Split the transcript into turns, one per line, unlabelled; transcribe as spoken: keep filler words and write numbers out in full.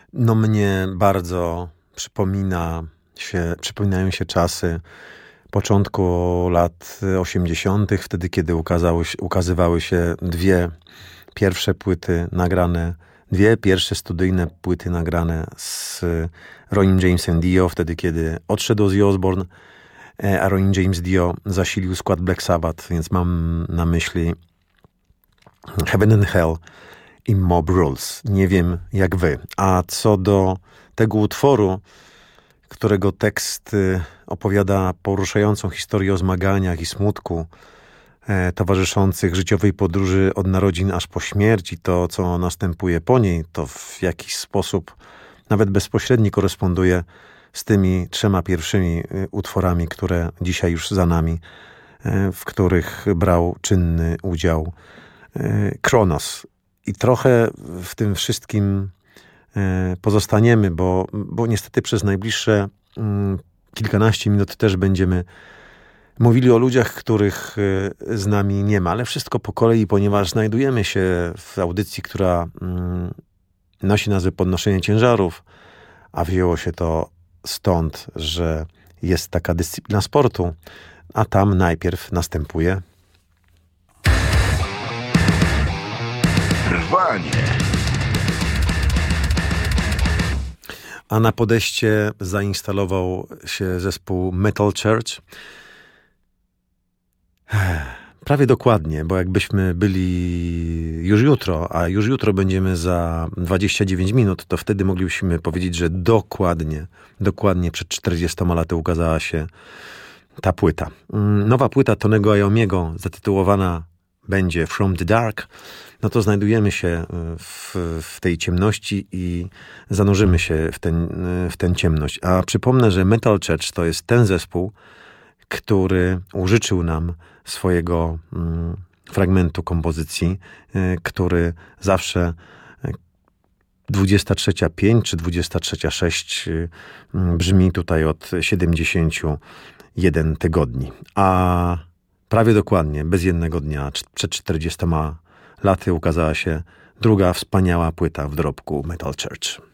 No mnie bardzo przypomina się, przypominają się czasy początku lat osiemdziesiątych, wtedy kiedy ukazały, ukazywały się dwie pierwsze płyty nagrane, dwie pierwsze studyjne płyty nagrane z Ronnie Jamesem Dio, wtedy kiedy odszedł Ozzy Osbourne, a Ronnie James Dio zasilił skład Black Sabbath, więc mam na myśli Heaven and Hell i Mob Rules. Nie wiem jak wy. A co do tego utworu, którego tekst opowiada poruszającą historię o zmaganiach i smutku e, towarzyszących życiowej podróży od narodzin aż po śmierć i to, co następuje po niej, to w jakiś sposób nawet bezpośredni koresponduje z tymi trzema pierwszymi utworami, które dzisiaj już za nami, e, w których brał czynny udział e, Kronos. I trochę w tym wszystkim pozostaniemy, bo, bo niestety przez najbliższe mm, kilkanaście minut też będziemy mówili o ludziach, których z nami nie ma, ale wszystko po kolei, ponieważ znajdujemy się w audycji, która mm, nosi nazwę Podnoszenie ciężarów, a wzięło się to stąd, że jest taka dyscyplina sportu, a tam najpierw następuje
Rwanie.
A na podejście zainstalował się zespół Metal Church. Prawie dokładnie, bo jakbyśmy byli już jutro, a już jutro będziemy za dwadzieścia dziewięć minut, to wtedy moglibyśmy powiedzieć, że dokładnie, dokładnie przed czterdziestoma laty ukazała się ta płyta. Nowa płyta Tonego Iommiego, zatytułowana będzie From the Dark. No to znajdujemy się w, w tej ciemności i zanurzymy się w, ten, w tę ciemność. A przypomnę, że Metal Church to jest ten zespół, który użyczył nam swojego mm, fragmentu kompozycji, y, który zawsze dwudziesta trzecia pięć czy dwudziesta trzecia sześć y, brzmi tutaj od siedemdziesięciu jeden tygodni. A prawie dokładnie, bez jednego dnia, przed czterdziestoma laty ukazała się druga wspaniała płyta w dorobku Metal Church.